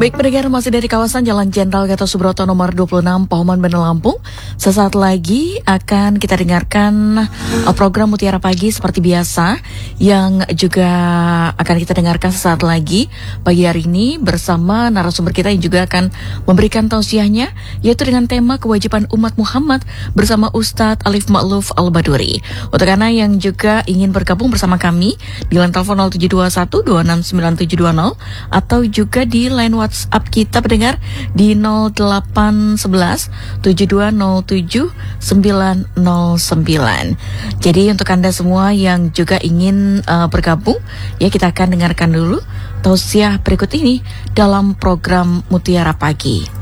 Baik pendengar, masih dari kawasan Jalan Jenderal Gatot Subroto nomor 26 Pahoman, Bandar Lampung. Sesaat lagi akan kita dengarkan program Mutiara Pagi seperti biasa, yang juga akan kita dengarkan sesaat lagi pagi hari ini bersama narasumber kita yang juga akan memberikan tausiahnya, yaitu dengan tema kewajiban umat Muhammad bersama Ustadz Alif Ma'luf Al-Baduri. Untuk Anda yang juga ingin bergabung bersama kami di line telepon 0721 269720 atau juga di line WhatsApp kita pendengar di 0811 7207 909. Jadi untuk Anda semua yang juga ingin bergabung, ya kita akan dengarkan dulu tausiah berikut ini dalam program Mutiara Pagi.